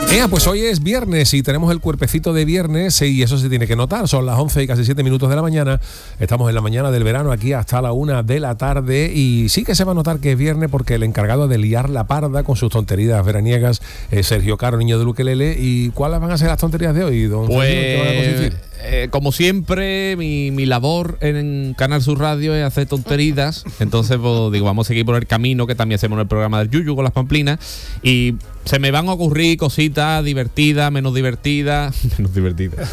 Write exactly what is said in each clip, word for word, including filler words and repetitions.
Eh, pues hoy es viernes y tenemos el cuerpecito de viernes y eso se tiene que notar. Son las once y casi siete minutos de la mañana. Estamos en la mañana del verano aquí hasta la una de la tarde y sí que se va a notar que es viernes porque el encargado de liar la parda con sus tonterías veraniegas es Sergio Caro, niño del ukelele. ¿Y cuáles van a ser las tonterías de hoy, don Pues, Sergio? ¿Qué van a consistir? Eh, como siempre, mi, mi labor en Canal Sur Radio es hacer tonterías. Entonces, pues, digo, vamos a seguir por el camino que también hacemos en el programa del Yuyu con las pamplinas. Y se me van a ocurrir cositas divertidas, menos divertidas. Menos divertidas.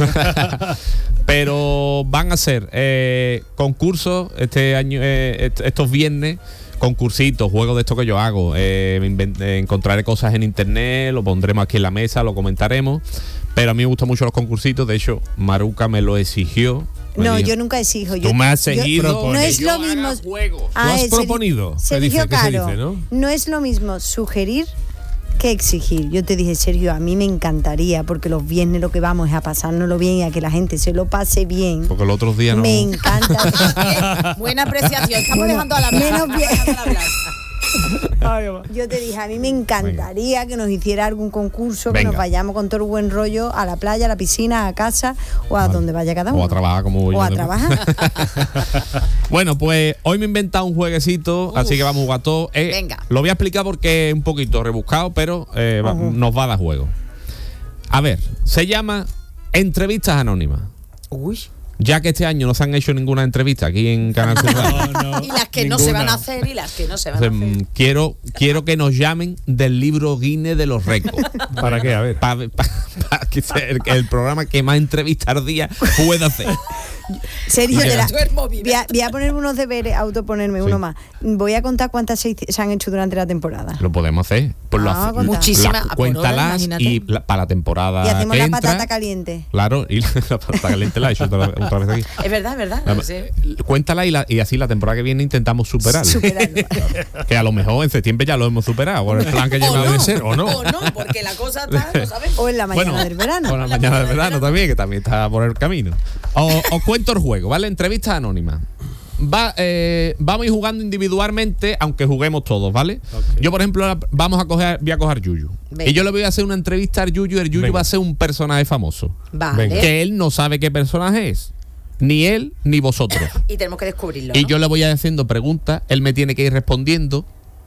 Pero van a ser eh, concursos este año, eh, est- estos viernes. Concursitos, juegos de esto que yo hago. Eh, me invent- eh, encontraré cosas en internet, lo pondremos aquí en la mesa, lo comentaremos. Pero a mí me gustan mucho los concursitos. De hecho, Maruca me lo exigió. Me No, dijo, yo nunca exijo. Tú Yo, me has yo- seguido. no es que lo yo mismo. haga juego. Ah, Tú has eh, Sergio- proponido. Se Sergio dice, que se Caro, dice, ¿no? no es lo mismo sugerir que exigir. Yo te dije, Sergio, a mí me encantaría, porque los viernes lo que vamos es a pasárnoslo bien y a que la gente se lo pase bien. Porque los otros días no. Me encanta. Buena apreciación. Estamos Bueno, dejando a la menos bien. hablar. Yo te dije, a mí me encantaría que nos hiciera algún concurso, que Venga. nos vayamos con todo el buen rollo a la playa, a la piscina, a casa o a donde vaya cada uno. O a trabajar como voy O yo a de- trabajar. Bueno, pues hoy me he inventado un jueguecito, Uf. así que vamos a jugar todo. Eh, Venga. Lo voy a explicar porque es un poquito rebuscado, pero eh, va- Ujú. nos va a dar juego. A ver, se llama Entrevistas Anónimas. Uy. Ya que este año no se han hecho ninguna entrevista aquí en Canal Sur Radio. Y las que no se van a hacer y las que no se van a Entonces, hacer. mm, quiero, quiero que nos llamen del libro Guinness de los récords. ¿Para qué? A ver. Para que sea el, el programa que más entrevistas al día pueda hacer. Sergio, Mira. de la- Duermo bien. voy, a, voy a poner unos deberes, autoponerme Sí. uno más. Voy a contar cuántas se, hice- se han hecho durante la temporada. Lo podemos hacer. Pues lo Ah, hace- contar. Muchísimas, la- a por hora, cuéntalas imagínate. y la- para la temporada Y hacemos que la entra, patata caliente. Claro, y la patata caliente la he hecho otra, otra vez aquí. Es verdad, es verdad. La- Sí. Cuéntala y, la- y así la temporada que viene intentamos superarlo. Superarlo. Que a lo mejor en septiembre ya lo hemos superado con el plan que O llevamos. no, debe ser, ¿o no? O no, porque la cosa está, lo sabemos. O en la mañana Bueno, del verano. Por la mañana del verano también, que también está por el camino. Os, os cuento el juego, ¿vale? Entrevista anónima. Va, eh, vamos a ir jugando individualmente, aunque juguemos todos, ¿vale? Yo, por ejemplo, ahora vamos a coger, voy a coger Yuyu. Venga. Y yo le voy a hacer una entrevista al Yuyu. El Yuyu Venga. va a ser un personaje famoso. Vale. Venga. Que él no sabe qué personaje es. Ni él, ni vosotros. Y tenemos que descubrirlo. Y ¿no? yo le voy a ir haciendo preguntas, él me tiene que ir respondiendo,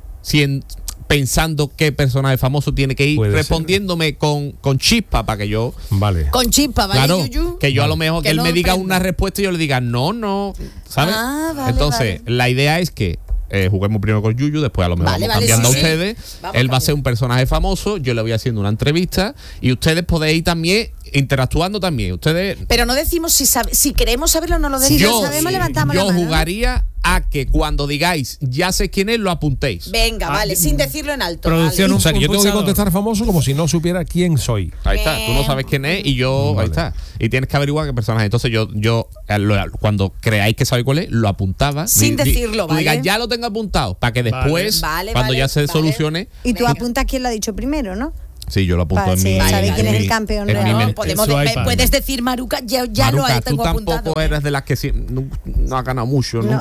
si pensando qué personaje famoso tiene que ir Puede ser. respondiéndome con, con chispa para que yo, Vale. Con chispa, ¿vale, claro, Yuyu? que yo a lo mejor que, Que él no me diga prenda. una respuesta y yo le diga no, no, ¿sabes? Ah, vale, Entonces, vale. la idea es que eh, juguemos primero con Yuyu, después a lo mejor Vale, vamos vale, cambiando sí, a sí. ustedes. Vamos Él va a ser cambiando. un personaje famoso, yo le voy haciendo una entrevista y ustedes podéis ir también interactuando también. Ustedes Pero no decimos si sabe, si queremos saberlo, no lo Si decimos. lo sabemos, levantamos yo la mano, ¿no? jugaría a que cuando digáis ya sé quién es, lo apuntéis. Venga, vale, sin decirlo en alto. Producción, vale. O sea, que un yo tengo que pulsador. contestar famoso como si no supiera quién soy. Ahí está, tú no sabes quién es y yo, Vale. ahí está. Y tienes que averiguar qué personaje. Entonces yo, yo eh, lo- cuando creáis que sabéis cuál es, lo apuntaba. Sin decirlo, tú ¿vale? digas, ya lo tengo apuntado, para que después, Vale, cuando vale, ya se vale. solucione, Y tú Venga. apuntas quién lo ha dicho primero, ¿no? sí, yo lo apunto Para en sí, mi saber en quién es mi- el campeón en mi real. mente. Podemos En su de- iPad. puedes decir, Maruca, ya, ya lo Maruca, tengo tú tampoco apuntado. eres de las que si- no, no has ganado mucho, ¿no?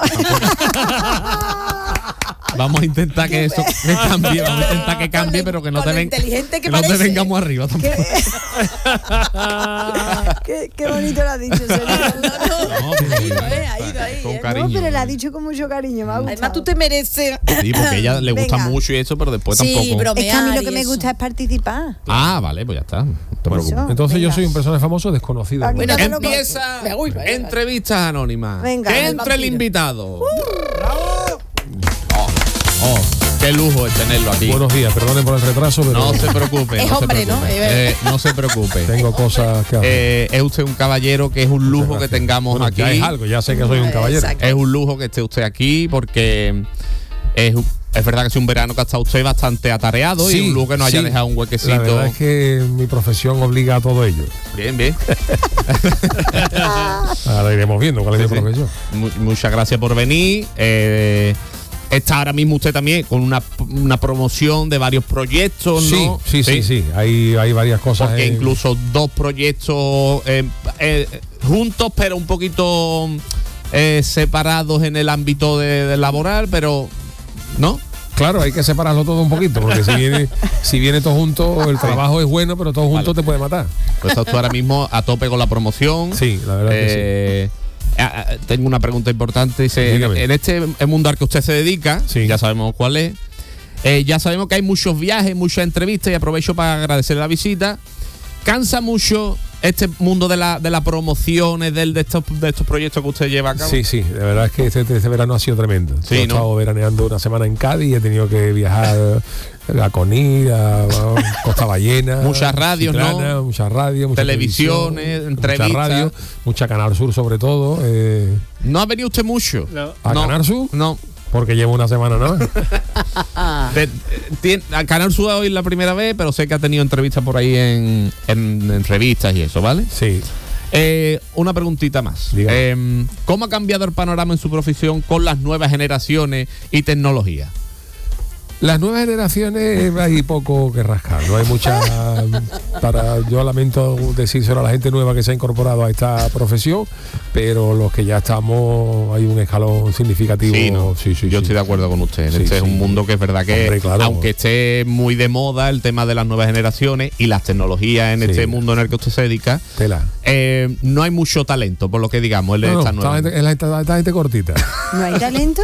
Vamos a intentar que eso que cambie, vamos a intentar que cambie, pero que no Con te lo ven- inteligente que no te parece. vengamos arriba tampoco. qué, qué bonito lo ha dicho, Sergio. No, Ha ido, eh, ha ido ahí, con eh. cariño. No, pero lo ha dicho con mucho cariño, me ha gustado. Además, tú te mereces. Sí, porque a ella le gusta Venga. mucho y eso, pero después Sí, tampoco. bro. Es que a mí lo bromear que y me eso. gusta es participar. Ah, vale, pues ya está. No te Por preocupes. eso. Entonces yo Venga. soy un personaje famoso desconocido. Aquí Bueno, no te lo Empieza Me voy, vale, vale. entrevistas anónimas. Venga. que El entre el vampiro. invitado. Oh, oh, qué lujo es tenerlo aquí. Buenos días, perdonen por el retraso, pero No se preocupe. Es no se hombre, ¿no? preocupe. Eh, no se preocupe. tengo cosas que hacer. Eh, es usted un caballero que es un lujo que Gracias. tengamos Bueno, aquí. ya es algo, ya sé que soy un caballero. Exacto. Es un lujo que esté usted aquí porque es, es verdad que es un verano que ha estado usted bastante atareado y Sí, un lujo que nos haya sí. dejado un La huequecito. verdad es que mi profesión obliga a todo ello. Bien, bien. Ahora iremos viendo cuál es Sí, mi sí. profesión. Mu- muchas gracias por venir. Eh, está ahora mismo usted también con una, una promoción de varios proyectos, Sí, ¿no? sí, sí, sí. Hay, hay varias cosas. Porque en- incluso dos proyectos eh, eh, juntos, pero un poquito eh, separados en el ámbito de, de laboral, pero ¿no? Claro, hay que separarlo todo un poquito, porque si viene, si viene todo junto, el trabajo es bueno, pero todo junto Vale. te puede matar. Pues estás tú ahora mismo a tope con la promoción. Sí, la verdad que sí. Eh, a- a- tengo una pregunta importante. Dice, Dígame. en este mundo al que usted se dedica, Sí. ya sabemos cuál es, eh, ya sabemos que hay muchos viajes, muchas entrevistas y aprovecho para agradecer la visita. ¿Cansa mucho este mundo de la, de las promociones, del, de, estos, de estos proyectos que usted lleva a cabo? Sí, sí, de verdad es que este, este verano ha sido tremendo. Sí, Yo he ¿no? estado veraneando una semana en Cádiz y he tenido que viajar a Conil, a, a Costa Ballena. Muchas radios, Chiclana, ¿no? Muchas radios, mucha Televisiones, televisión, entrevistas. Mucha radio, mucha Canal Sur sobre todo. Eh, ¿No ha venido usted mucho? No. ¿A No. Canal Sur? No. Porque llevo una semana, ¿no? De- tien- a Canal Sur hoy la primera vez, pero sé que ha tenido entrevistas por ahí en, en- en revistas y eso, ¿vale? Sí. Eh, una preguntita más. Dígame. Eh, ¿Cómo ha cambiado el panorama en su profesión con las nuevas generaciones y tecnología? Las nuevas generaciones hay poco que rascar, no hay mucha para yo lamento decírselo a la gente nueva que se ha incorporado a esta profesión, pero los que ya estamos hay un escalón significativo. Sí, ¿no? sí, sí, Yo sí. estoy de acuerdo con usted. Sí, Este es sí. un mundo que es verdad que, Hombre, claro. aunque esté muy de moda el tema de las nuevas generaciones y las tecnologías en Sí. este mundo en el que usted se dedica, Tela. eh, no hay mucho talento, por lo que digamos, en No, no, esta esta nueva- gente- es la, esta- esta gente cortita. ¿No hay talento?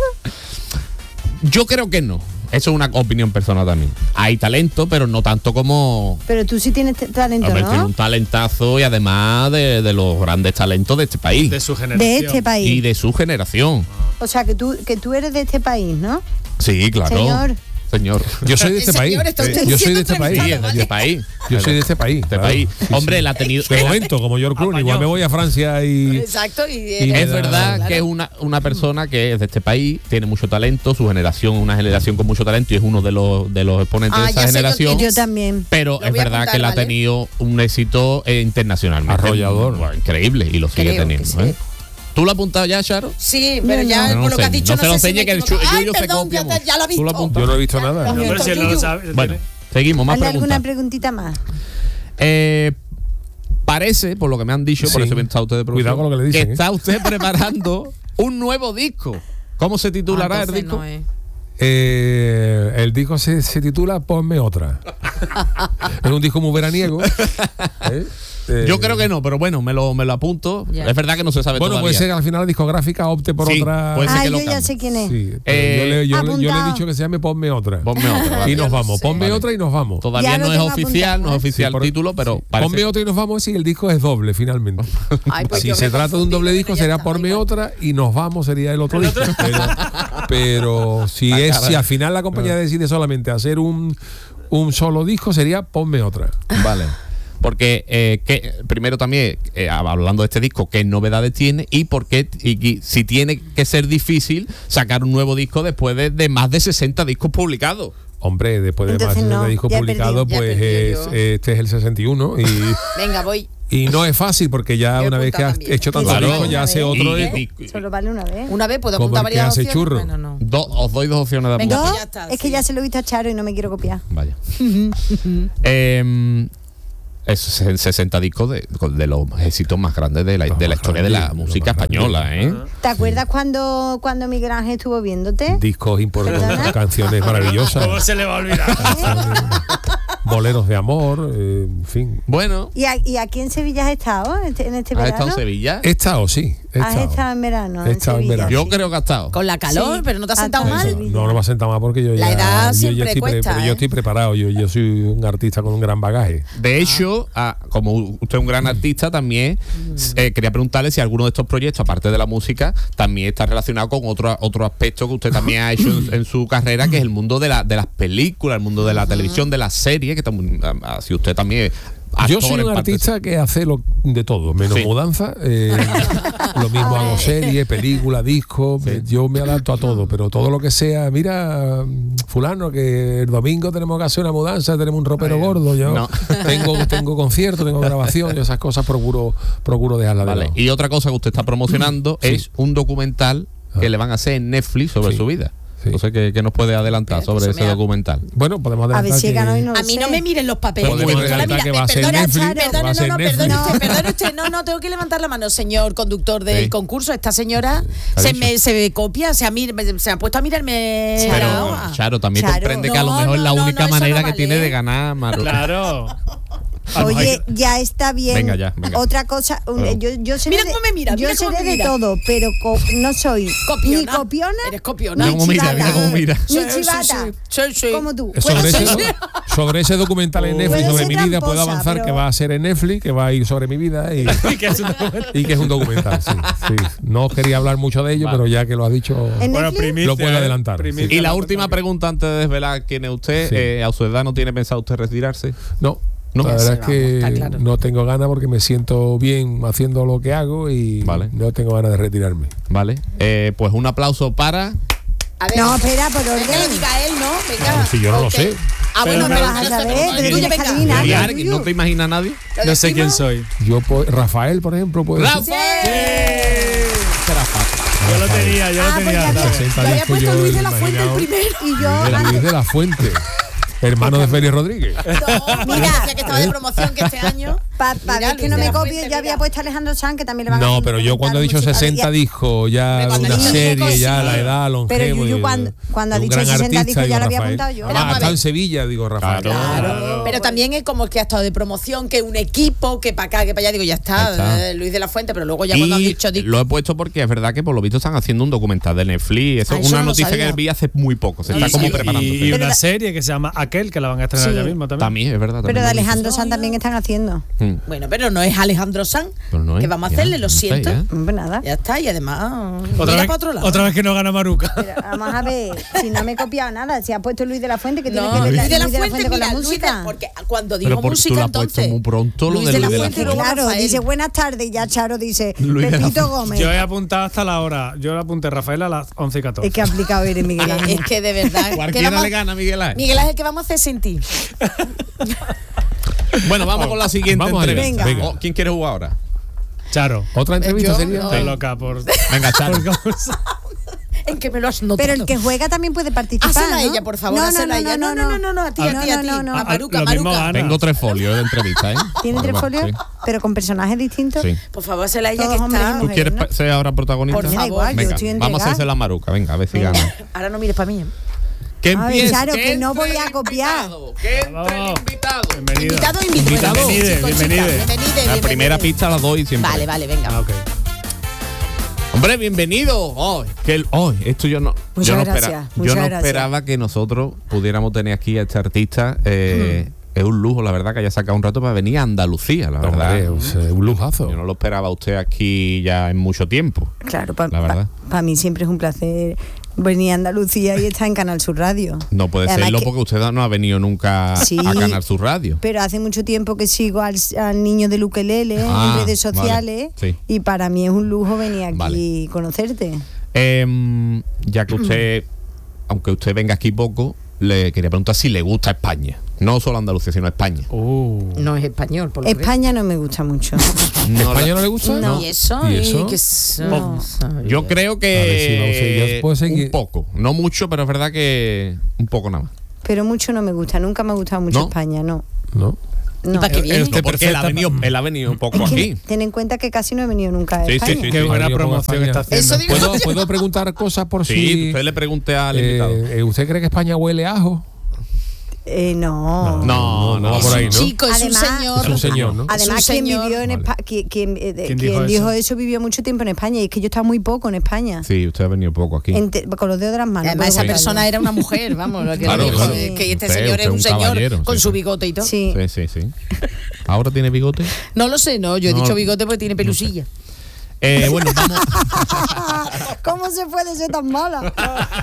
Yo creo que no. Eso es una opinión personal también. Hay talento, pero no tanto como... Pero tú sí tienes t- talento, Hombre, tiene ¿no? un talentazo y además de, de los grandes talentos de este país De su generación. De este país. y de su generación. O sea, que tú, que tú eres de este país, ¿no? Sí, claro. Señor. Señor. Yo soy de este Señor, país. está usted Yo soy de siendo este país. Sí, entrevistado, es de este país. Yo soy de este país. Este claro. país. Sí, Hombre, sí. él ha tenido... De momento, como George Clooney, igual me voy a Francia y Exacto. Y, Y Es da- verdad claro. que es una, una persona que es de este país, tiene mucho talento, su generación es una generación con mucho talento y es uno de los, de los exponentes Ah, de esa ya sé yo generación. quién Yo también. Pero Lo es voy a verdad apuntar, que él ha ¿vale? tenido un éxito eh, internacionalmente. Arrollador. Bueno, increíble y lo sigue Creo que teniendo. sí. ¿eh? ¿Tú lo has apuntado ya, Charo? Sí, pero No, ya no. No por lo que has sé, dicho no se lo sé si enseñe me que el equivoco. chu- el Ay, Yuyu se perdón, copia ya, mucho. te- ya lo he Tú lo visto. apuntas. yo no he visto nada. Lo No, pero si él no lo sabe. Bueno, seguimos, más Hazle alguna preguntas. preguntita más. Eh, parece, por lo que me han dicho, por Sí. eso bien está usted de producción, Cuidado con lo que le dicen, que ¿eh? está usted preparando un nuevo disco. ¿Cómo se titulará Ah, el entonces disco? no es. Eh, el disco se, se titula Ponme otra. Es un disco muy veraniego. ¿eh? Eh, Yo creo que no, pero bueno, me lo, me lo apunto. Ya. Es verdad que no se sabe Bueno, todavía. puede ser que al final la discográfica opte por Sí, otra. puede ser Ah, que yo lo ya cambie. sé quién es. Sí, pero Eh, yo, le, yo, le- yo le he apuntado. dicho que se llame Ponme otra. Ponme otra. Y vale. nos vamos. Ponme Vale. otra y nos vamos. Todavía Ya lo no es tengo oficial, apuntado, no es ¿eh? oficial Sí, por- el título, pero sí. parece- Ponme otra y nos vamos y el disco es doble finalmente. Ay, pues Si yo se me trata de un confundí, doble bueno, disco ya será está, Ponme igual. otra y nos vamos sería el otro disco. Pero, pero si es si al final la compañía decide solamente hacer un, un solo disco sería Ponme otra. Vale. Porque eh, que, primero también, eh, hablando de este disco, ¿qué novedades tiene? Y por qué, y, y si tiene que ser difícil sacar un nuevo disco después de, de más de sesenta discos publicados. Hombre, después de Entonces más de no, un disco ya he publicado, perdido, ya pues he es- perdido yo. este es el sesenta y uno y, Venga, voy. y no es fácil porque ya Voy a una vez que apuntar has también. hecho tantos Claro. discos ya hace otro Y- disco. y- y- Solo vale una vez. Una vez puedo Como apuntar el que varias hace opciones. churro. Bueno, no. do- os doy dos opciones de Venga, apuntar. pues ya está. Es que sí. ya se lo he visto a Charo y no me quiero copiar. Vaya. eh, es el sesenta discos de, de los éxitos más grandes de la, Los de la más historia de la grandes, los música más española, ¿eh? ¿Te acuerdas cuando, cuando Miguel Ángel estuvo viéndote? Discos importantes, ¿Perdona? canciones maravillosas, ¿Cómo se le va a olvidar? boleros de amor, eh, en fin. Bueno, ¿Y, a- y aquí en Sevilla has estado en este, en este ¿has verano? estado en Sevilla? He estado, sí. He Has estado. estado en verano. He en estado en Sevilla. verano. Yo Sí. creo que ha estado. Con la calor, Sí. pero no te has Ah, sentado todo mal. eso. No, no me ha sentado mal porque yo ya, La edad yo siempre ya estoy, pre- cuesta, pero ¿eh? yo estoy preparado. Yo, yo soy un artista con un gran bagaje. De hecho, ah, como usted es un gran artista, también eh, quería preguntarle si alguno de estos proyectos, aparte de la música, también está relacionado con otro, otro aspecto que usted también ha hecho en, en su carrera, que es el mundo de, la, de las películas, el mundo de la televisión, de las series, que también, ah, si usted también... Yo actor soy en un parte- artista que hace lo, de todo, menos Sí. mudanza. eh, lo mismo hago series, películas, discos. me- Yo me adapto a todo, pero todo lo que sea, mira, fulano, que el domingo tenemos que hacer una mudanza, tenemos un ropero gordo. Yo No. tengo, tengo concierto, tengo grabación, y esas cosas procuro, procuro dejarlas de Vale. lado. Y otra cosa que usted está promocionando Sí. es un documental que Ah. le van a hacer en Netflix sobre Sí. su vida. Sí. Entonces, ¿qué, qué nos puede adelantar Espérate, sobre eso ese me da- documental? Bueno, podemos A ver adelantar si he ganado y que... no lo A mí sé. no me miren los papeles. Podemos Perdona, adelantar mira, que va a ser perdona, Netflix, Charo, va a Perdone, ser no, no, Netflix. perdone No. usted, perdone usted. No, no, tengo que levantar la mano, señor conductor del Sí. concurso. Esta señora ¿Qué ha se dicho? me se copia, se ha, mir- se ha puesto a mirarme la Pero, hoja. Charo, también Charo. comprende que a lo No, mejor no, la no, única no, eso manera no que vale. tiene de ganar Maru. Claro. Oye, ya está bien. Venga ya, venga. Otra cosa, un- Bueno. yo, yo seré Mira de, cómo me mira, yo mira cómo seré me de mira. todo, pero co- no soy ni Copiona. copiona, Eres copiona. Mira cómo mira, chivata. mira cómo mira. ni Sí, sí, chivata, sí. Sí, sí. como tú. Sobre Puedo ese, ser- sobre ese documental en Netflix Puedo sobre ser mi vida puedo tramposa, avanzar pero- que va a ser en Netflix, que va a ir sobre mi vida y, Y que es un documental. y que es un documental. Sí, sí. No quería hablar mucho de ello, Vale. pero ya que lo ha dicho... ¿En Bueno, Netflix? primicia, Lo puedo ¿eh? adelantar, Primicia Y la lo última cuento. pregunta antes de desvelar quién es usted. Sí. Eh, ¿A su edad no tiene pensado usted retirarse? No, No. la verdad es Vamos, que está claro. no tengo ganas porque me siento bien haciendo lo que hago y Vale. no tengo ganas de retirarme. Vale. Eh, pues un aplauso para. A ver, No, espera, por venga, lo orden. diga él, ¿no? Venga. Si yo no lo Ok. sé. Ah, Pero bueno, no pero vas a no sé, saber, pero pero no, tuyo, tienes que venga. adivinar. ¿Y Nadie, alguien? tuyo. ¿No te imagina a nadie? ¿Lo No sé quién decimos? soy. Yo, po- Rafael, por ejemplo, puede ¡Rafa! ser. Será fácil. Yo lo tenía, yo Ah, lo pues tenía. ya ¿sabes? sesenta Le había discos puesto yo Luis he de la Fuente el imaginado. primero. Y yo, Luis de la- Luis de la Fuente, hermano de Félix Rodríguez. No, mira, decía que estaba de promoción que este año. para Mira, ver que Luis no de me la copie, Fuente, yo mira. había puesto a Alejandro Sanz, que también le van a No, hacer pero un yo cuando he dicho documental sesenta musical. discos, ya Pero cuando una dice serie, cosas, ya sí. la edad, longevo. Pero Yuyu, y- cuando- cuando ha un dicho gran sesenta artista, discos, ya digo, lo había Rafael. apuntado yo. Además, Vamos a está ver. en Sevilla, digo Rafael. Claro, pero también es como que ha estado de promoción, que un equipo, que para acá, que para allá, digo, ya está, Ya está. eh, Luis de la Fuente, pero luego ya cuando han Y dicho disco. lo he puesto porque es verdad que por lo visto están haciendo un documental de Netflix. Eso Ah, es eso una no lo noticia sabía. que vi hace muy poco. Se Y- está como y- preparando. Y, y sí. una Pero- serie que se llama Aquel, que la van a estrenar Sí. ya mismo también. También, es verdad. Pero también de lo vi. Alejandro Sanz también están haciendo. Mm. Bueno, pero no es Alejandro Sanz. Pero no es, que vamos a ya, hacerle, lo no sé, siento. ya. Pues nada. Ya está, y además. Otra mira vez, para otro lado. otra vez que no gana Maruca. Pero vamos a ver, si no me he copiado nada, si ha puesto Luis de la Fuente, que tiene No, que ver Luis la- de la Luis Fuente, con la mira, Luis de- música. porque cuando digo Pero porque tú música, lo has puesto entonces. muy pronto, lo Luis de de la Luis de la Fuente y luego Claro, Rafael. dice buenas tardes y ya Charo dice Luis de la Pepito Fuente. Gómez. Yo he apuntado hasta la hora. Yo le apunté Rafael a las once y catorce. Es que aplicado eres Miguel Eh, Ángel. Es que de verdad. ¿qué Cualquiera vamos- le gana a Miguel Ángel. Miguel Ángel, ¿qué vamos a hacer sin ti? Bueno, vamos con la siguiente Vamos allá. entrevista. Venga. Oh, ¿quién quiere jugar ahora? Charo. Otra entrevista Yo sería. no. Estoy loca por. Venga, Charo. por cómo se- En que me lo has notado. Pero el que juega también puede participar. Hásela a ¿no? ella, por favor, No, no, hásela a no, ella. no, No, no, no, no, a ti, a No, ti, a no, ti. no, no. A Maruca, Lo mismo Maruca. gana. Tengo tres folios de entrevista, ¿eh? ¿Tiene tres Vamos, folios? sí. Pero con personajes distintos. Sí. Por favor, hásela a ella Todos que hombres y está. ¿Tú mujeres. quieres ¿no? pa- ser ahora protagonista? Por Me da favor. igual, yo Venga, estoy vamos a entregada. hacer la maruca, venga, a ver si Venga. gana. Ahora no mires para mí. ¿eh? Que A ver, empiece, Charo, que no entre voy a el copiar. invitado, Que entre el Vamos. invitado. Bienvenido. Invitado o invitado. Invitado. Bienvenide, Chicos, chicas, bienvenide. bienvenide, La bienvenide. primera pista la doy siempre. Vale, vale, venga. Ah, ok. Hombre, bienvenido. Oh, que el- oh, esto yo no, Muchas yo no, gracias, espera- muchas yo no gracias. esperaba que nosotros pudiéramos tener aquí a este artista. eh, Es un lujo, la verdad, que haya sacado un rato para venir a Andalucía, la verdad. Hombre, o sea, un lujazo. Yo no lo esperaba usted aquí ya en mucho tiempo. Claro, para La verdad. mí siempre es un placer venir a Andalucía y estar en Canal Sur Radio. No puede Además serlo que- porque usted no ha venido nunca Sí. a Canal Sur Radio. Pero hace mucho tiempo que sigo al, al niño del ukelele Ah, en redes vale, sociales sí. y para mí es un lujo venir aquí Vale. y conocerte. Em, ya que usted, aunque usted venga aquí poco, le quería preguntar si le gusta España. No solo Andalucía, sino España. Uh. No es español, por lo que España no me gusta mucho. No, ¿España la- no le gusta? No. ¿Y eso? ¿Y eso? que es- No. Yo creo A ver si vamos a que ir. Yo puedo seguir. un poco, no mucho, pero es verdad que un poco nada más. Pero mucho no me gusta, nunca me ha gustado mucho ¿No? España, no. ¿No? No. para qué viene? Usted No, porque él ha, perfecta venido, pa- él ha venido un poco Es que aquí. ten en cuenta que casi no he venido nunca a Sí, sí, España. sí, Qué sí. buena Yo pongo promoción España. está haciendo. Eso digo- ¿Puedo, ¿Puedo preguntar cosas por Sí, si... usted le pregunte al eh, invitado. eh, ¿Usted cree que España huele a ajo? Eh, no. No, no, va por ahí, ¿no? Chico, es Además- un señor. Es un señor, ¿no? Además, Es un quien señor. vivió en Vale. España, quien, quien, eh, de- ¿Quién quien dijo dijo, eso? eso vivió mucho tiempo en España y es que yo estaba muy poco en España. Sí, usted ha venido poco aquí. Ente- con los dedos de las manos. Además, puedo esa contarlo. persona era una mujer, vamos. Lo que Claro, dijo, claro. eh, que este Usted- señor usted es un un señor caballero, con sí, su sí. bigote y todo. Sí. Sí, sí, sí. ¿Ahora tiene bigote? No lo sé, no. Yo he No, dicho bigote porque tiene pelusilla. Eh, bueno, vamos. ¿Cómo se puede ser tan mala?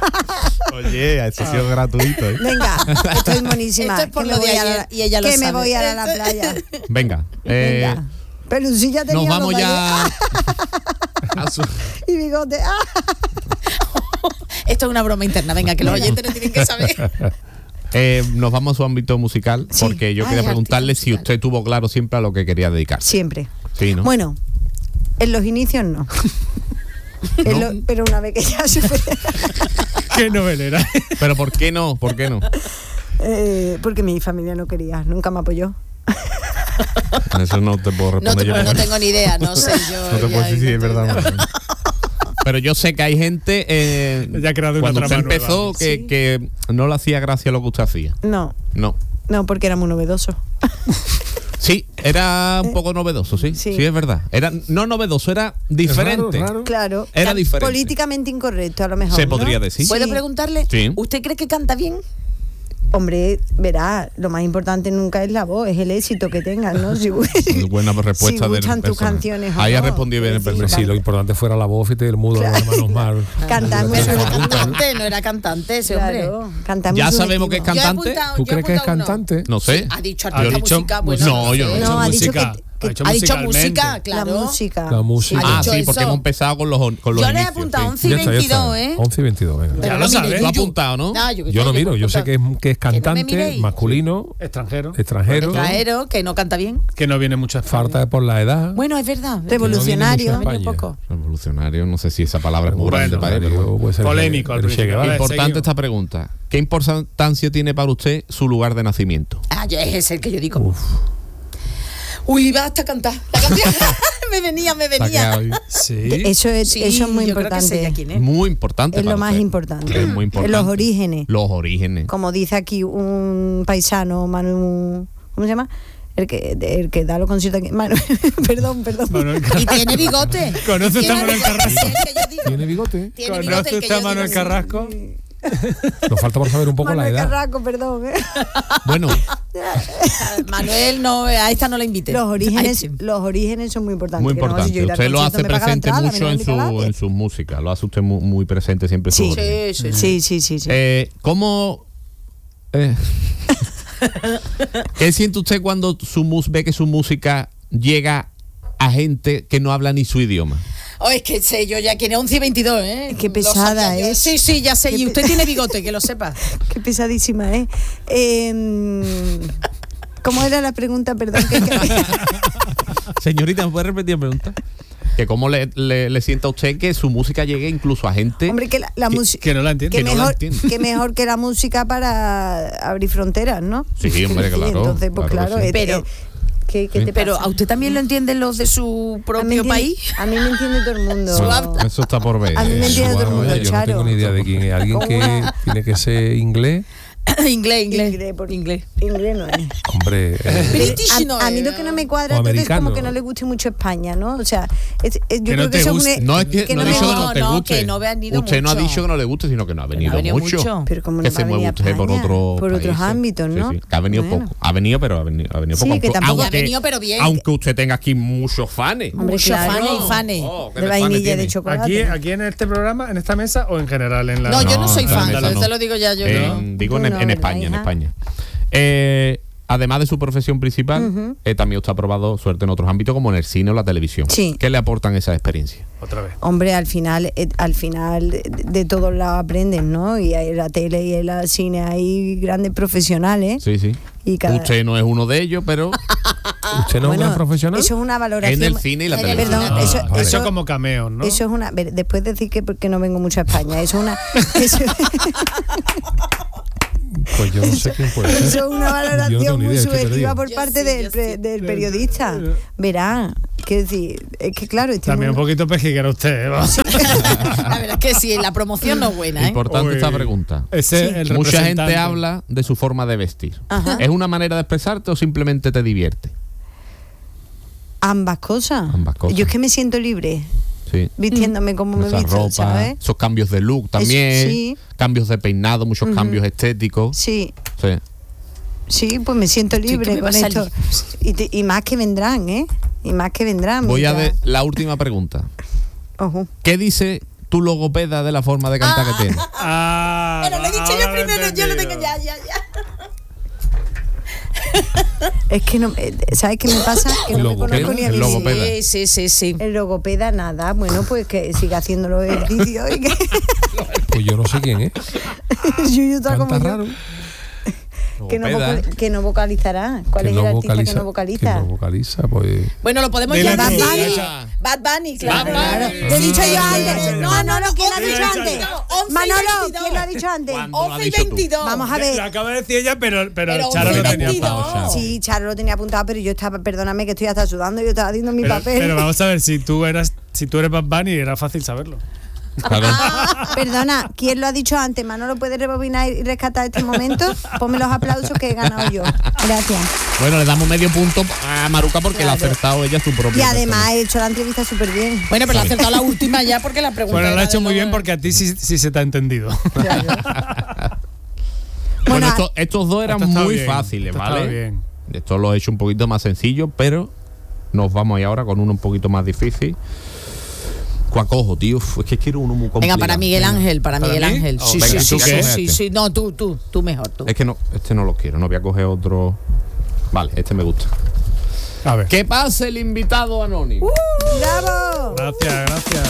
Oye, eso ha sido gratuito. ¿eh? Venga, estoy monísima. Esto es por que lo me de voy a ayer la- y ella lo Que me sabe. voy a la, la playa. Venga. eh, Venga. Pelusilla tenía nos vamos los de ya. ayer. a su- Y bigote. ¡Ah! Esto es una broma interna. Venga, que los oyentes no tienen que saber. Eh, nos vamos a su ámbito musical Sí. porque yo Ay, quería artista preguntarle si musical. usted tuvo claro siempre a lo que quería dedicarse. Siempre. Sí, ¿no? Bueno, en los inicios no. En lo- pero una vez que ya superé. Qué novelera. Pero ¿por qué no? ¿Por qué no? Eh, porque mi familia no quería, nunca me apoyó. Eso no te puedo No, responder te- yo. no tengo ni idea, no sé. Yo No te puedo ya- decir si es verdad o no. Pero yo sé que hay gente eh, Ya ha creado una cuando usted trama empezó nueva. que, Sí. que no le hacía gracia lo que usted hacía. No, No. no, porque era muy novedoso. Sí, era un poco novedoso, sí. Sí, Sí. es verdad. Era no novedoso, era diferente. raro. Claro. Era diferente. Políticamente incorrecto, a lo mejor. Se ¿no? podría decir. ¿Puedo Sí. preguntarle? Sí. ¿Usted cree que canta bien? Hombre, verá, lo más importante nunca es la voz, es el éxito que tengas, ¿no? Si, Buena respuesta si del gustan tus personaje. canciones o Ahí ha no. respondido bien el Sí, Hombre, personaje. sí, lo importante fuera la voz y te el mudo Claro. de las manos mal. Cantando Pero no Eso era es cantante, no era cantante ese hombre. Claro, canta muy Ya sabemos que es subjetivo. Yo he cantante. apuntado- ¿Tú yo he crees que es apuntado uno. cantante? No sé. Ha dicho Ha artista dicho música, bueno, No, yo no. sé. No, ha dicho música. que- Ha dicho Ha dicho musicalmente. música, claro. La música. La música. Ah, dicho sí, porque eso. hemos empezado con los, con los Yo le he inicios, apuntado sí. once y Ya está, ya está. veintidós, ¿eh? once y veintidós, venga. Ya Pero lo no sabes. miréis. Tú has apuntado, ¿no? No, yo, Yo no yo miro, yo sé que es, que es Que no me cantante, miréis. masculino, Extranjero. extranjero, Extranjero, que no canta bien. Que no viene mucho a España. falta por la edad. Bueno, es verdad. Revolucionario. No viene mucho a Venido España. poco. Revolucionario, no sé si esa palabra es muy Bueno, grande para él. Pero pero bueno. puede ser Polémico al el Che principio. Guevara. Vale, Importante seguimos. esta pregunta. ¿Qué importancia tiene para usted su lugar de nacimiento? Ah, ya es el que yo digo. Uy, basta cantar. La canción me venía, me Está quedado venía. ahí. Sí. Eso es, Sí, eso es muy yo creo que sé ya importante. quién es. Muy importante. Es lo para más usted. importante. Es muy importante. Los orígenes. Los orígenes. Como dice aquí un paisano, Manu, ¿cómo se llama? El que, el que da los conciertos aquí. Manu, perdón, perdón. Manuel Y Carrasco. tiene bigote. ¿Conoce Tiene a Manuel bigote, Carrasco? el que yo digo. ¿Tiene bigote? Tiene bigote, ¿Conoce el que usted a yo Manuel digo. Carrasco? Nos falta por saber un poco Manuel la edad. Carrasco, perdón. ¿eh? Bueno, Manuel, no, a esta no la invité. Los orígenes, Ay, sí. los orígenes son muy importantes. muy que no, importante. si yo ir al Usted lo concierto hace me paga la presente entrada, mucho me en invita a su, nadie. en sus músicas. Lo hace usted muy, muy presente siempre en sus Sí. orígenes. Sí, sí, sí. Sí, sí, sí, sí. Eh, ¿Cómo... eh, ¿Qué siente usted cuando su mus ve que su música llega a gente que no habla ni su idioma? Oh, es que sé yo ya quién es once y veintidós, ¿eh? Qué Lo pesada sabía yo. es. Sí, sí, ya sé. Qué Y pe- usted tiene bigote, que lo sepa. Qué pesadísima, ¿eh? Em, ¿Cómo era la pregunta? Perdón. Que, que- Señorita, ¿me puede repetir la pregunta? Que cómo le, le, le sienta a usted que su música llegue incluso a gente Hombre, que la, la que- música... Que no la entiende. Que que no la mejor, entiende. que mejor que la música para abrir fronteras, ¿no? Sí, hombre, claro, Entonces, pues claro claro, que sí. eh, Pero- eh, ¿qué, qué te Pero pasa? ¿a usted también lo entienden los de su A mí me propio entiende- país? A mí me entiende todo el mundo. Bueno, eso está por ver. A mí me Eh, entiende todo el Guau, mundo, yo no Charo. tengo ni idea de quién es. Alguien Como que una- tiene que ser inglés. inglés, inglés. Inglés, por- Inglés. Inglés no es. Hombre, eh, British no a, a mí es. lo que no me cuadra O todo es como americano. que no le guste mucho España, ¿no? O sea, es- es- yo Que creo no que te eso es guste. un- No es que, que no, no ha dicho me- que no te no, guste. que no ha venido Usted no ha mucho. dicho que no le guste, sino que no ha venido, ha venido mucho. mucho. Pero como no que va se a venir mueve a usted por España, otro por otros países. ámbitos, ¿no? Sí, sí, que ha venido Bueno. poco. Ha venido, pero ha venido, ha venido Sí, poco. que tampoco- Ha venido, pero bien. Aunque usted tenga aquí muchos fans. Hombre, Mucho claro. fanes y fanes. Oh, ¿qué De fanes vainilla y tiene? de chocolate. Aquí, aquí en este programa, en esta mesa o en general en la. No, yo no soy en fan, la mesa yo te lo digo ya yo. En- no. digo en, Bueno, en ¿verdad, España, en hija? España. Eh, además de su profesión principal, eh, también usted ha probado suerte en otros ámbitos como en el cine o la televisión. Sí. ¿Qué le aportan esas experiencias? Otra vez. Hombre, al final, eh, al final de, de todos lados aprenden, ¿no? Y en la tele y en el cine hay grandes profesionales. Sí, sí. Y cada- Usted no es uno de ellos, pero ¿usted no es un gran profesional? Eso es una valoración. en el cine y la En el televisión. Perdón, Ah, eso, vale. Eso eso, como cameos, ¿no? eso es una. ver, Después de decir que porque no vengo mucho a España, eso es una. Eso, Pues yo no sé quién puede ser. eso es una Yo no valoración tengo ni muy idea, estoy subjetiva perdido. por Yo parte sí, del, yo pre- sí. del periodista. Verá, quiero decir, es que claro, este También un mundo- poquito pejiguero usted, ¿eh? Vamos. La verdad es que sí, la promoción no es buena, ¿eh? Importante Uy. esta pregunta. Ese es el Mucha representante. gente habla de su forma de vestir. Ajá. ¿Es una manera de expresarte o simplemente te divierte? ambas cosas. Ambas cosas. Yo es que me siento libre Sí. vistiéndome como me Esa visto, ropa, ¿sabes? esos cambios de look también, sí. cambios de peinado, muchos cambios estéticos. Sí. Sí. Sí, pues me siento que libre me va con a esto. salir. Y, te- y más que vendrán, ¿eh? Y más que vendrán. Voy a mientras- ver la última pregunta. Ojo. ¿Qué dice tu logopeda de la forma de cantar que tiene? Ah, Pero lo he dicho yo ahora lo he primero, yo lo tengo entendido. ya, ya, ya. Es que no, eh, ¿sabes qué me pasa? Que no me Logopeda, conozco ni a el mí misma. logopeda. Sí, sí, sí, sí. El logopeda, nada. Bueno, pues que siga haciendo los ejercicios y que Pues yo no sé quién es. Yuyu está como Canta yo. raro. que, no Logopeda. vocal- que no vocalizará. ¿Cuál Que es no el artista vocaliza- que no vocaliza? Que no vocaliza, pues. Bueno, lo podemos Dile llamar tú, Bad Bunny. Nacha. Bad Bunny, claro. Bad Bunny. claro. Lo he dicho yo antes. no, Manolo, no, ¿quién lo ha once dicho y antes? veintidós. once y Manolo, veintidós. ¿quién lo ha dicho antes? ¿Cuándo lo has once y dicho tú? veintidós. Vamos a Lo ver. acaba de decir ella, pero, pero, Pero Charo lo once y tenía veintidós. apuntado. Sí, Charo lo tenía apuntado, pero yo estaba, perdóname que estoy hasta sudando, yo estaba haciendo mi Pero, papel. pero vamos a ver, si tú eras, si tú eres Bad Bunny, era fácil saberlo. Claro. Perdona, ¿quién lo ha dicho antes? Manolo, ¿puedes rebobinar y rescatar este momento? Ponme los aplausos que he ganado yo. Gracias. Bueno, le damos medio punto a Maruca porque le ha Claro. acertado ella su propio. Y además he hecho la entrevista súper bien. Bueno, pero le ha acertado la última ya porque la pregunta Bueno, lo era ha hecho de muy lo- bien porque a ti sí, sí se te ha entendido. Bueno, Bueno, estos, estos dos eran Esto está muy bien, fáciles, esto ¿vale? está bien. Esto lo he hecho un poquito más sencillo, pero nos vamos ahí ahora con uno un poquito más difícil. ¿Cuál cojo, tío? Uf, es que quiero uno muy complicado. Venga, para Miguel Ángel, para, ¿Para Miguel mí? Ángel. Oh, Sí, venga, sí, ¿tú sí, qué? sí, sí. No, tú, tú, tú mejor, tú. Es que no, este no lo quiero, no voy a coger otro. Vale, este me gusta. A ver. Que pase el invitado anónimo. ¡Bravo! Gracias, gracias.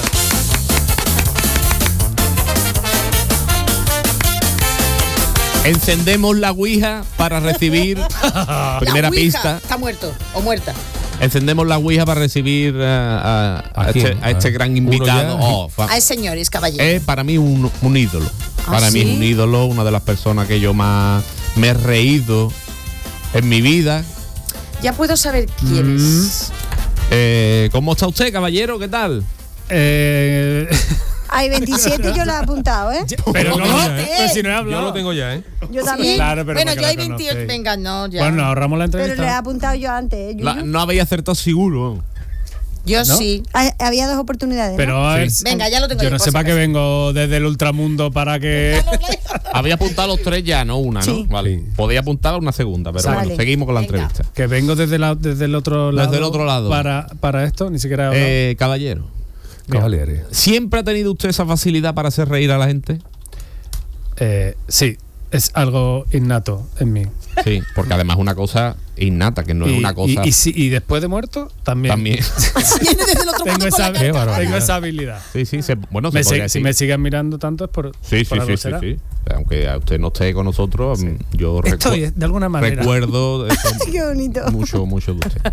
Encendemos la ouija para recibir primera La Ouija pista. Está muerto o muerta. Encendemos la ouija para recibir a, a- a ¿A este, quién? a este gran Uno invitado. ya. Oh, fa- Ay, señores, caballero. es para mí un, un ídolo. ¿Ah, Para mí sí? es un ídolo, una de las personas que yo más me he reído en mi vida. Ya puedo saber quién Mm. es. Eh, ¿Cómo está usted, caballero? ¿Qué tal? Eh, Hay veintisiete yo lo he apuntado, ¿eh? pero no, Fíjate. pero si no he Yo hablado. lo tengo ya, ¿eh? Yo también. Claro, pero Bueno, para que yo hay la veintiocho. conozcáis. Venga, no, ya. Bueno, nos ahorramos la Pero entrevista. lo he apuntado yo antes, ¿eh? La- Yuyu? no habéis acertado seguro. Yo ¿No? sí. Hay- Había dos oportunidades, ¿no? Pero a ver, Sí. Venga, ya lo tengo yo yo, no por sé si para qué acaso. vengo desde el ultramundo para que. Había apuntado los tres ya, no una, ¿no? Sí. Vale. Sí. Podía apuntar una segunda, pero Vale. bueno, seguimos con la Venga. entrevista. Que vengo desde, la- desde el otro lado. Desde el otro lado. Para, para esto, ni siquiera he hablado. Eh, caballero, Cavaliere. ¿siempre ha tenido usted esa facilidad para hacer reír a la gente? Eh, sí, es algo innato en mí. Sí, porque además es una cosa innata, que no es y, una cosa. y, y si- y después de muerto, también. También. Viene desde el otro Tengo mundo con esa, la Qué barbaridad. tengo esa habilidad. Sí, sí, se, bueno, se Me podría sig- si decir. me siguen mirando tanto es por, Sí, sí, por algo sí, sí, será. sí. Aunque a usted no esté con nosotros, mm, yo Estoy, recu- de alguna manera. recuerdo eso Qué bonito. mucho, mucho de usted.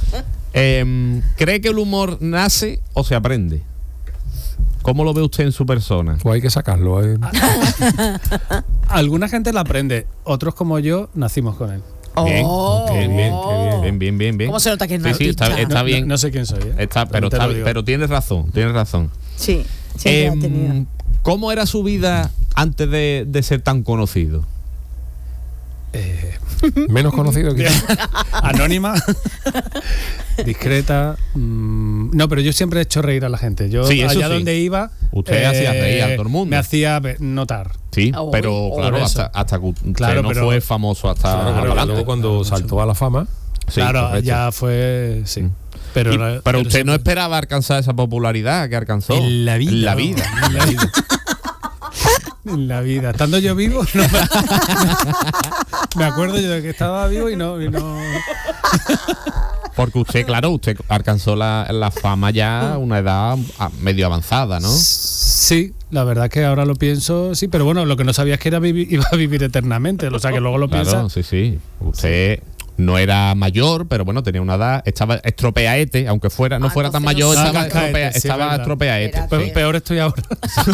Em, ¿Cree que el humor nace o se aprende? ¿Cómo lo ve usted en su persona? Pues hay que sacarlo. ¿eh? Alguna gente la aprende, otros como yo nacimos con él. Bien, Oh. bien, bien, bien, bien, bien, bien. ¿Cómo se nota que es Sí, sí, está, artista? está No- bien. No, no sé quién soy. ¿eh? Está, pero, Te está, lo digo. pero tienes razón, tienes razón. Sí, siempre ha Em, tenido. ¿Cómo era su vida antes de, de ser tan conocido? Eh, Menos conocido que. anónima, discreta. mm, no, pero yo siempre he hecho reír a la gente. Yo Sí, eso allá sí. donde iba. Usted hacía reír a todo el mundo. Me hacía ve- notar. Sí, Ah, pero uy, claro, por eso. hasta, hasta que usted Claro, no pero- fue famoso hasta Claro, más pero adelante. luego cuando saltó a la fama. Sí, claro, correcto. ya fue. Sí. Mm. Pero, Y- la- pero usted no siempre- esperaba alcanzar esa popularidad que alcanzó. En la vida, En la no. vida. En la vida. En la vida. Estando yo vivo, no me, me acuerdo yo de que estaba vivo y no. Y no Porque usted, claro, usted alcanzó la, la fama ya a una edad ah, medio avanzada, ¿no? Sí, la verdad que ahora lo pienso, sí, pero bueno, lo que no sabía es que era vivi- iba a vivir eternamente. O sea, que luego lo Claro, piensas. sí, sí. Usted no era mayor, pero bueno, tenía una edad, estaba estropeaete, aunque fuera, no Ah, fuera tan entonces mayor, no estaba, sé. Cascaete, estropea, sí, es estaba verdad. estropeaete. Espérate. Pe- Peor estoy ahora.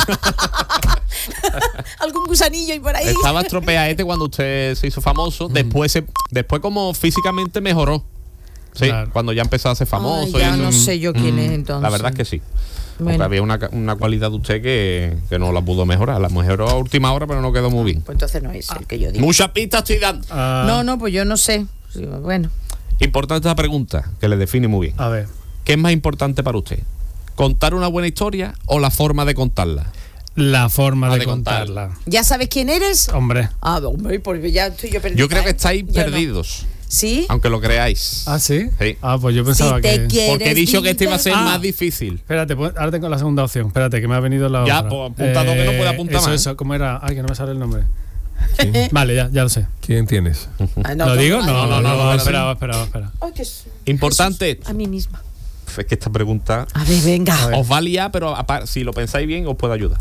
Algún gusanillo y por ahí. Estaba estropeaete cuando usted se hizo famoso, después se, después como físicamente mejoró. Sí, Claro. cuando ya empezó a ser famoso. Ay, ya y eso. no sé yo quién es entonces. La verdad es que sí. Porque Bueno. había una, una cualidad de usted que, que no la pudo mejorar. La mejoró a última hora, pero no quedó muy bien. Pues entonces no es el que yo digo. Muchas pistas estoy dando. Ah, No, no, pues yo no sé. Sí, bueno. Importante esta pregunta, que le define muy bien. A ver, ¿Qué es más importante para usted? ¿Contar una buena historia o la forma de contarla? la forma Ah, de, de contar. contarla. ¿Ya sabes quién eres? Hombre. Ah, hombre, pues ya estoy yo perdida. Yo creo que ¿eh? estáis Yo no. perdidos, ¿Sí? aunque lo creáis. Ah, ¿sí? Sí. Ah, pues yo pensaba Si te que. quieres Porque he dicho que este iba a ser Ah. más difícil. Espérate, pues, ahora tengo la segunda opción. Espérate, que me ha venido la Ya, otra. pues, apunta dos que no puede apuntar eso, más. Eso, ¿cómo era? Ay, que no me sale el nombre. Vale, ya, ya lo sé. ¿Quién tienes? Ah, ¿Lo no, digo? ay, No, no, no, no, esperaba, esperaba, esperaba. Ay, que es- Importante. Jesús, a mí misma. Es que esta pregunta A ver, venga. os va a liar, pero apar- si lo pensáis bien, os puede ayudar.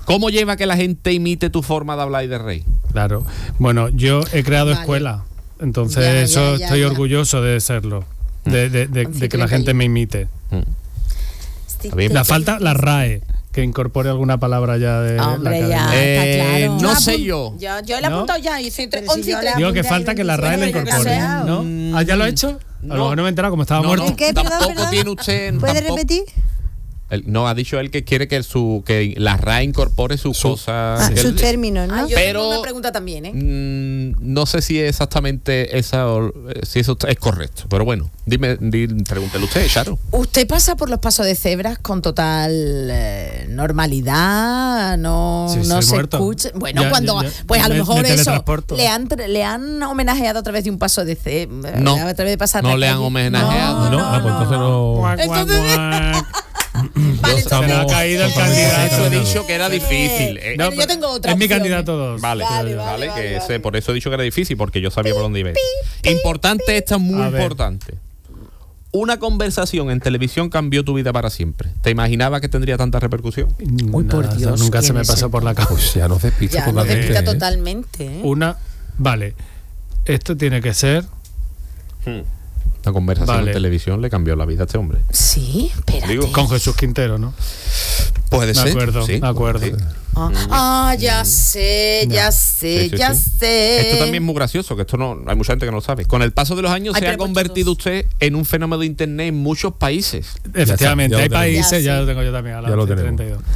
¿Cómo lleva que la gente imite tu forma de hablar y de reír? Claro. Bueno, yo he creado Vale. escuela, entonces Ya, ya, eso ya, estoy ya. orgulloso de serlo, de, de- de- de que la gente me imite. Mm. Está bien. La falta la R A E, que incorpore alguna palabra ya de Hombre, la ya, academia. Eh, está claro. no Yo sé apun- yo. Yo, yo le he ¿No? apuntado ya y soy Pero si once y yo le tres. Digo que apunté falta ahí que la R A E la veintiséis, incorpore, pero ¿no? Mm, ¿Ah, ya lo he hecho? A no. lo mejor no me he enterado, como estaba No, muerto. no, ¿Qué? Perdón, tampoco perdón. tiene usted. ¿Puedes tampoco- repetir? El- no, ha dicho él que quiere que su que la R A E incorpore sus Su- cosas. Ah, que sus él- términos, ¿no? Ah, yo Pero- tengo una pregunta también, ¿eh? Mm, no sé si es exactamente esa o- eh, si eso es correcto, pero bueno, dime, di- pregúntele usted, Charo. ¿Usted pasa por los pasos de cebras con total eh, normalidad? No, Sí, no soy se muerto. escucha. Bueno, Ya, cuando. ya, ya. Pues a lo Me- mejor me eso. teletransporto. Le han, tra- le han homenajeado a través de un paso de cebra. No, a través de pasar no la le han calle. homenajeado. No, ah, pues entonces no. Guac, guac, Entonces- guac. Vale, Se me ha caído el estamos- candidato. Eso he dicho que era difícil. eh. No, yo tengo otra Es mi opción. candidato dos. Vale, Vale, vale, vale, vale, que vale. sé, por eso he dicho que era difícil, porque yo sabía por dónde iba. Importante, esta es muy A ver. importante. Una conversación en televisión cambió tu vida para siempre. ¿Te imaginabas que tendría tanta repercusión? Uy, por Nada, Dios, nunca se ¿quién me es pasó el- por la cabeza. Pues ya nos despista Ya, no te totalmente. quita ¿eh? totalmente. ¿eh? Una, vale. Esto tiene que ser. La conversación Vale. en televisión le cambió la vida a este hombre. Sí, espérate. Digo, Con Jesús Quintero, ¿no? Puede De ser. acuerdo, sí, de acuerdo. sí. Ah, ah, ya sé, ya Ya. sé, Sí, sí, ya sí. sé. Esto también es muy gracioso, que esto no hay mucha gente que no lo sabe. Con el paso de los años Ay, se pero ha he puesto convertido dos. usted en un fenómeno de internet en muchos países. Efectivamente, ya lo hay tenemos. países, Ya, ya sí. lo tengo yo también. A la Ya lo tenemos. treinta y dos.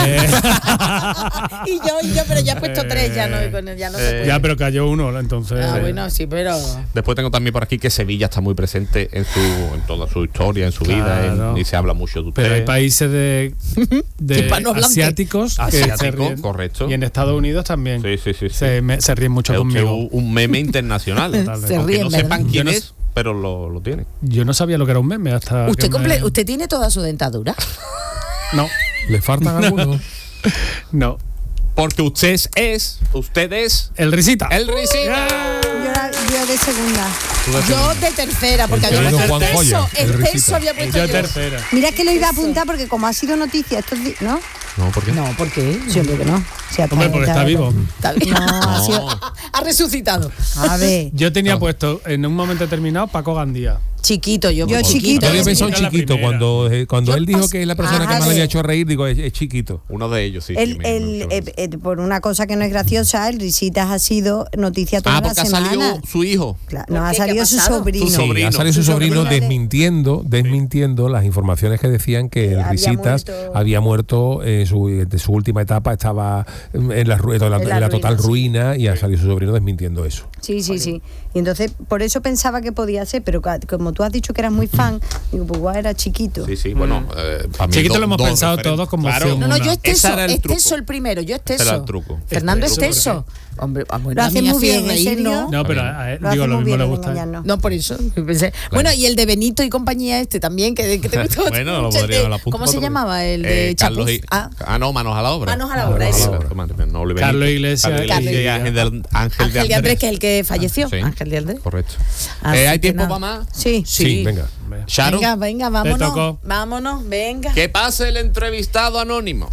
Ah. Eh, Y yo, y yo, pero ya he puesto tres, ya no, con el- ya no se Eh, puede. ya, pero cayó uno, entonces. Ah, bueno, sí, pero. Después tengo también por aquí que Sevilla está muy presente en su en toda su historia, en su vida, en- Claro. y se habla mucho de usted. Pero hay países de, de Hispanohablante. asiáticos que Asiático, se ríen. correcto. Y en Estados Unidos también. Sí, sí, sí, sí. Se, me- se ríen mucho Es usted conmigo. un, un meme internacional. Se Aunque ríen, no ¿verdad? sepan quién Yo no es, pero lo, lo tiene. Yo no sabía lo que era un meme hasta. ¿Usted, que me- comple- ¿Usted tiene toda su dentadura? No, ¿Le faltan algunos? no. Porque usted es, es usted es El risita. el risita. Yo, la- yo de segunda. Yo de tercera, porque El había querido puesto Juan Joya, exceso, el exceso risita. había puesto Yo yo. tercera. Mira que lo iba a apuntar porque como ha sido noticia estos días, ¿no? No, ¿por qué? No, ¿por qué? Sí, hombre que no. Sí, Hombre, porque está vivo. Está bien. No, ha sido- Ha resucitado. A ver. Yo tenía puesto en un momento determinado Paco Gandía. Chiquito, yo, Yo muy chiquito. Yo había Sí, pensado en era la chiquito. primera. Cuando, eh, cuando Yo él dijo pas- que es la persona que Ajá, más le había sí. hecho reír, digo, es, es chiquito. Uno de ellos, sí. sí, El, me- el, me- eh, eh, por una cosa que no es graciosa, el Risitas ha sido noticia toda Ah, la porque ha semana. salido su hijo. Claro, ¿Por nos ha qué? ¿Qué ha salido su pasado? sobrino. Su Sí, sobrino. ha salido su Su sobrino sobrino de- desmintiendo, desmintiendo las informaciones que decían que el había Risitas muerto. había muerto en su, de su última etapa, estaba en la, ru- en la, En la en la ruina, total sí. ruina y ha salido su sobrino desmintiendo eso. Sí, sí, sí. Y entonces, por eso pensaba que podía ser, pero ca- como tú has dicho que eras muy fan, digo, pues igual era chiquito. Sí, sí, bueno. Eh, para mí Chiquito do- lo hemos dos pensado referentes. todos como Claro. opción. No, no, yo Una. esteso, Ese era el truco. esteso el primero, yo esteso. Ese era el truco. Fernando Esteso, Esteso. Hombre, ah, bueno, Lo a hace mí me muy hacía bien, ¿en reír, serio? ¿no? No, pero Está a él, Lo digo, hace lo muy mismo bien le en gusta. engañarnos. No, por eso. yo pensé- Bueno, y el de Benito y compañía este también, que, que te gustó. Bueno, lo mucho, el podría de- la apunto ¿Cómo se otro día. llamaba? El de Eh, Carlos Chapuz. I- Ah, ah, no, Manos a la obra. Manos a la obra, Manos eso. obra. Madre mía, no, Oliver Carlos Benito. Iglesias. Carlos Iglesias Carlos y Ángel de, Ángel Ángel de Andrés, que es el que falleció. Sí, Ángel de Andrés. Correcto. Así Eh, ¿Hay que tiempo nada. para más? Sí. Sí, venga. Charo, Venga, venga, vámonos. tocó. Vámonos, venga. que pase el entrevistado anónimo.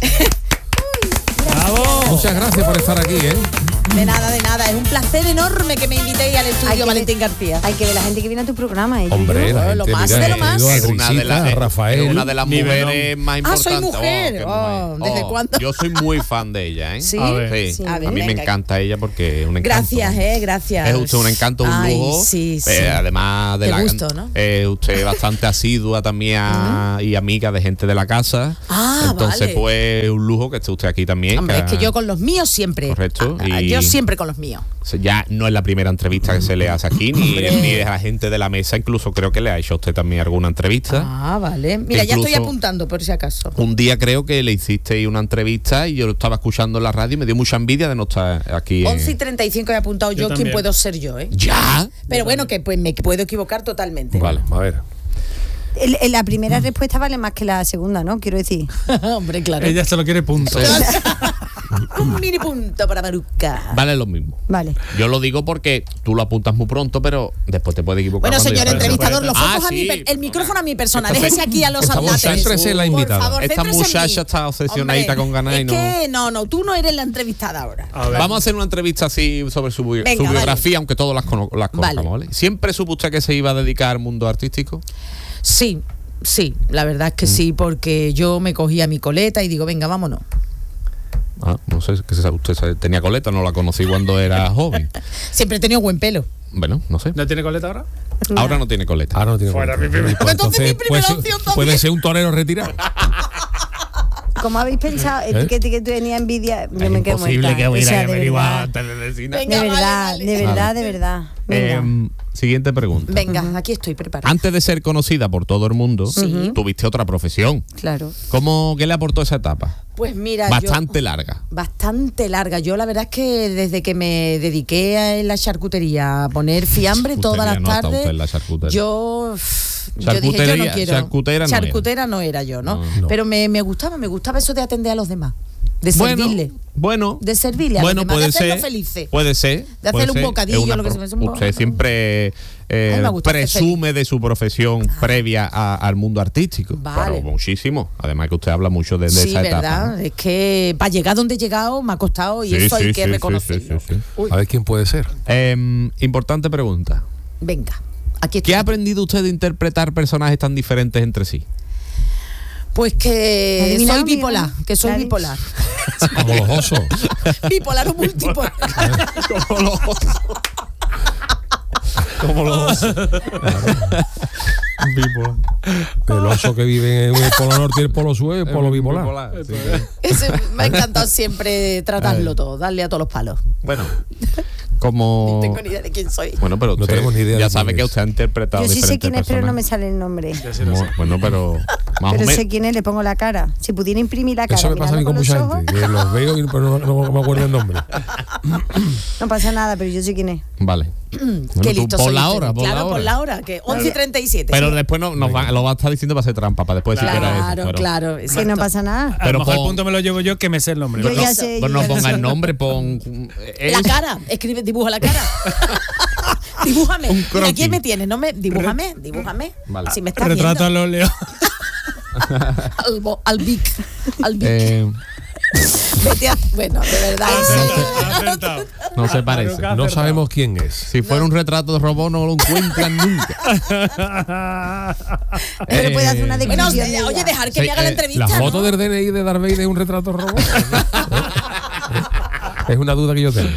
¡Bravo! Muchas gracias por estar aquí, ¿eh? De nada, de nada. Es un placer enorme que me invitéis al Hay estudio que Valentín ver- García. Hay que ver la gente que viene a tu programa. ¿eh? Hombre, Yo- la lo gente, más mira, de lo he más. ido a Es una de Risita, las a Rafael. es una de las Nivelón. mujeres más Ah, importantes. soy mujer. qué Oh, mujer. ¿desde cuándo? Yo soy muy fan de ella, ¿eh? Sí. A ver. Sí. Sí. A, A ver, mí me venga. encanta ella porque es un encanto. Gracias, eh, gracias. Es usted un encanto, un Ay, lujo. sí, sí. Eh, además de Qué la gusto, ¿no? eh, usted es bastante asidua también a- y amiga de gente de la casa. Ah, Entonces, vale. pues, un lujo que esté usted aquí también. Hombre, es que yo con los míos siempre. Correcto, Ah, ah, y- Yo siempre con los míos. Ya no es la primera entrevista que se le hace aquí, ni, Hombre. ni de la gente de la mesa. Incluso creo que le ha hecho a usted también alguna entrevista. Ah, vale. Mira, ya estoy Incluso- apuntando por si acaso. Un día creo que le hicisteis una entrevista y yo lo estaba escuchando en la radio y me dio mucha envidia de no estar aquí. en- once y treinta y cinco he apuntado Yo yo, ¿quién también. puedo ser yo, eh? ¿Ya? Pero bueno, que pues me puedo equivocar totalmente. Vale, a ver. El- el- la primera respuesta vale más que la segunda, ¿no? Quiero decir. Hombre, claro. Ella se lo quiere punto. Un mini punto para Maruca. Vale lo mismo. Vale. Yo lo digo porque tú lo apuntas muy pronto, pero después te puedes equivocar. Bueno, cuando señor ya- entrevistador, los Ah, focos a sí. mi per- el micrófono a mi persona. Esta- Déjese aquí a los esta andates. céntrese en la invitada. Por favor, Esta céntrese en muchacha mí. está obsesionadita Hombre, con ganar y es no- que no, no, tú no eres la entrevistada ahora. A ver. Vamos a hacer una entrevista así sobre su, bi- Venga, su biografía, vale. aunque todos las, cono- las conozcamos, Vale. ¿vale? ¿Siempre supo usted que se iba a dedicar al mundo artístico? Sí, sí, la verdad es que sí, porque yo me cogía mi coleta y digo, venga, vámonos. Ah, no sé, que se- usted sabe, tenía coleta, no la conocí cuando era joven. Siempre he tenido buen pelo. Bueno, no sé. ¿No tiene coleta ahora? Ahora no tiene coleta. Ahora no tiene Fuera cuenta. mi primer- Y pues Entonces mi puede primera ser- opción también. puede ser un torero retirado. ¿Cómo habéis pensado? ¿Eh? ¿Eh? Que, que tú tenías envidia. Yo Es me quedo imposible muerta. que O hubiera sea, de averiguado verdad. antes de decir nada. Venga, De vale, verdad, vale. de verdad, de verdad. Venga. Em, siguiente pregunta. Venga, aquí estoy preparada. Antes de ser conocida por todo el mundo, Sí. tuviste otra profesión. Claro. ¿Cómo, ¿Qué le aportó esa etapa? Pues mira, Bastante yo, larga. Bastante larga. Yo la verdad es que desde que me dediqué a en la charcutería a poner fiambre Charcutería, todas las no está tardes, usted en la charcutería. yo, yo dije, yo no Charcutería- quiero. charcutera no era. Charcutera no era yo, ¿no? No, no. Pero me, me gustaba, me gustaba eso de atender a los demás, de Bueno, servirle. bueno, De servirle a bueno, los demás, de puede hacerlos ser, felices. puede ser, De puede hacerle un ser. bocadillo, Es una lo que pro- se me- un Usted bo- siempre eh, A mí me gusta ser presume de su profesión previa a- al mundo artístico. Vale. Pero muchísimo. Además que usted habla mucho de, de Sí, esa etapa. verdad. ¿no? Es que para llegar donde he llegado me ha costado y Sí, eso hay sí, que sí, reconocerlo. sí, sí, sí. A ver quién puede ser. Em, importante pregunta. Venga, aquí ¿Qué estoy. ha aprendido usted de interpretar personajes tan diferentes entre sí? Pues que Adivina, soy amiga. bipolar, que soy Dale. bipolar. Como los osos. Bipolar o multipolar. Como los osos. Como los osos. El oso que vive en el polo norte y el polo sur es el polo bipolar. Sí. Ese me ha encantado siempre tratarlo todo, darle a todos los palos. Bueno, como... No tengo ni idea de quién soy. Bueno, pero No usted tenemos ni idea ya de sabe quién que es. usted ha interpretado Yo sí sé diferentes quién es, pero no me personajes. sale el nombre. Mo- Bueno, pero más o Pero menos. sé quién es, le pongo la cara. Si pudiera imprimir la cara, Eso me pasa a mí mirarlo con con mucha los ojos, gente, que los veo y pero no, no me acuerdo el nombre. no pasa nada, pero yo sé quién es. Vale. Qué Bueno, tú listo por soy la usted. hora, por claro, la hora. por la hora, que once y treinta y siete. Pero sí. después no, nos va, lo va a estar diciendo para hacer trampa, para después decir que era eso. Claro, pero- claro. Que exacto. no pasa nada. A Pero lo mejor pon- el punto me lo llevo yo que me sé el nombre. Yo ¿no? ya sé. Pero no yo ya ponga sé. el nombre, pon. La es- cara, escribe, dibuja la cara. Dibújame. Un Mira, croquis. ¿quién me tienes? No me, dibújame, dibújame. Vale. Si me estás Retrato viendo. al óleo. Al, bo- al Vic. Al Vic. eh, Vete a- bueno, de verdad. en serio. Acertado. no se parece. Acertado. No sabemos quién es. Si fuera un retrato de robot, no lo encuentran nunca. Pero puede hacer una Eh, Bueno, descripción de oye, ella. dejar que Sí, me haga la eh, entrevista. La ¿no? foto del D N I de Darth Vader es un retrato robot. Es una duda que yo tengo.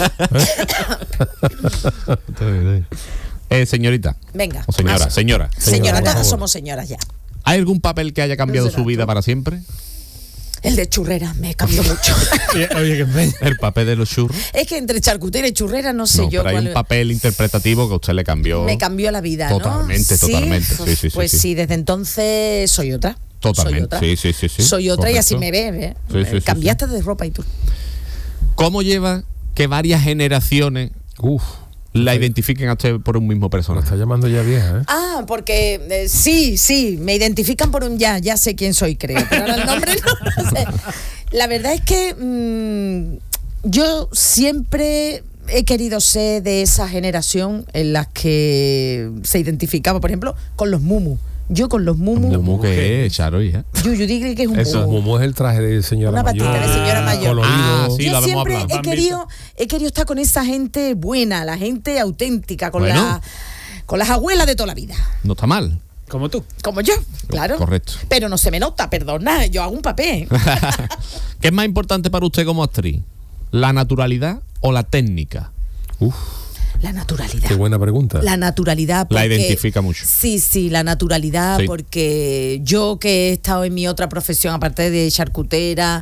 Eh, señorita. Venga. O señora, más. señora. Señora, por todas favor. somos señoras ya. ¿Hay algún papel que haya cambiado su vida para siempre? El de churrera me cambió mucho. Oye, oye, que me... El papel de los churros. Es que entre charcutera y churrera no sé No, yo pero hay cuál. un papel interpretativo que a usted le cambió. Me cambió la vida, ¿no? Totalmente, totalmente. Sí, sí, sí, Pues sí. sí, desde entonces soy otra. Totalmente. Soy otra. Sí, sí, sí, sí. Soy otra y así Correcto. me ve, ¿eh? Sí, sí, sí, Cambiaste de ropa y tú. ¿Cómo lleva que varias generaciones Uf, la identifiquen a usted por un mismo me personaje? está llamando ya vieja, ¿eh? Ah, porque eh, sí, sí, me identifican por un ya, ya sé quién soy, creo. Pero ahora el nombre no lo sé. La verdad es que mm, yo siempre he querido ser de esa generación en las que se identificaba, por ejemplo, con los mumu. Yo con los mumu. ¿Cómo que es, Charo, hija? Yo, yo digo que es un Eso, mumu. Momo es el traje de señora Una mayor. patita de señora mayor. Colorido. Ah, sí, lo Yo habíamos siempre hablado. he querido, he querido estar con esa gente buena, la gente auténtica, con, Bueno. la, con las abuelas de toda la vida. No está mal. Como tú. Como yo, claro. Correcto. Pero no se me nota, perdona, yo hago un papel. ¿Qué es más importante para usted como actriz? ¿La naturalidad o la técnica? Uf, La naturalidad. qué buena pregunta. La naturalidad. La porque- identifica mucho. Sí, sí, la naturalidad, Sí. porque yo que he estado en mi otra profesión, aparte de charcutera,